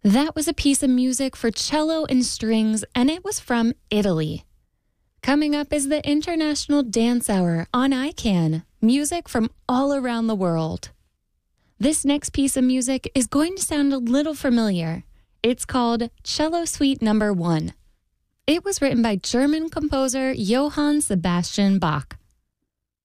That was a piece of music for cello and strings, and it was from Italy. Coming up is the International Dance Hour on ICANN, music from all around the world. This next piece of music is going to sound a little familiar. It's called Cello Suite No. 1. It was written by German composer Johann Sebastian Bach.